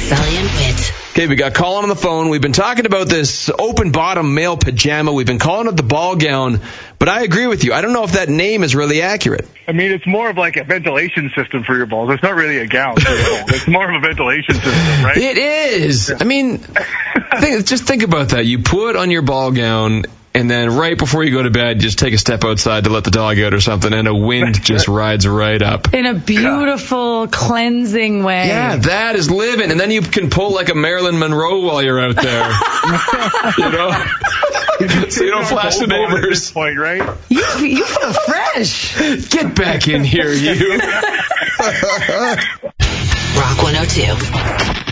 Sully and Whit. Okay, we got Colin on the phone. We've been talking about this open-bottom male pajama. We've been calling it the ball gown, but I agree with you. I don't know if that name is really accurate. I mean, it's more of like a ventilation system for your balls. It's not really a gown for your balls. It's more of a ventilation system, right? It is. I mean, just think about that. You put on your ball gown, and then right before you go to bed, just take a step outside to let the dog out or something, and a wind just rides right up. In a beautiful, cleansing way. Yeah, that is living. And then you can pull like a Marilyn Monroe while you're out there. You know? So you don't flash the neighbors. At this point, right? You feel fresh. Get back in here, you. Rock 102.